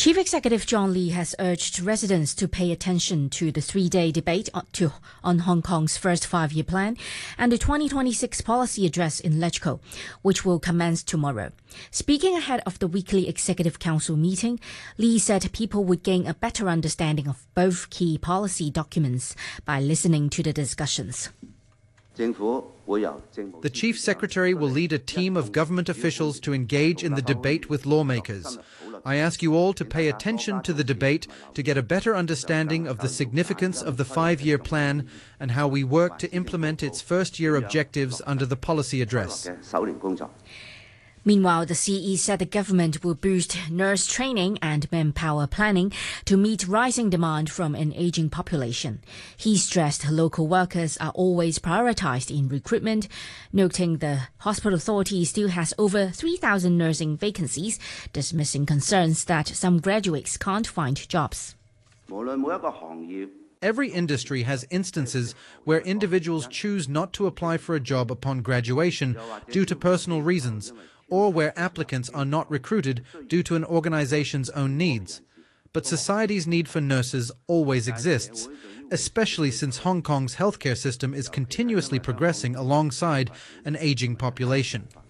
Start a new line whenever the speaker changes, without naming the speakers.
Chief Executive John Lee has urged residents to pay attention to the three-day debate on Hong Kong's first five-year plan and the 2026 policy address in LegCo, which will commence tomorrow. Speaking ahead of the weekly Executive Council meeting, Lee said people would gain a better understanding of both key policy documents by listening to the discussions.
The Chief Secretary will lead a team of government officials to engage in the debate with lawmakers. I ask you all to pay attention to the debate to get a better understanding of the significance of the five-year plan and how we work to implement its first-year objectives under the policy address.
Meanwhile, the CE said the government will boost nurse training and manpower planning to meet rising demand from an aging population. He stressed local workers are always prioritized in recruitment, noting the hospital authority still has over 3,000 nursing vacancies, dismissing concerns that some graduates can't find jobs.
Every industry has instances where individuals choose not to apply for a job upon graduation due to personal reasons, or where applicants are not recruited due to an organization's own needs. But society's need for nurses always exists, especially since Hong Kong's healthcare system is continuously progressing alongside an aging population.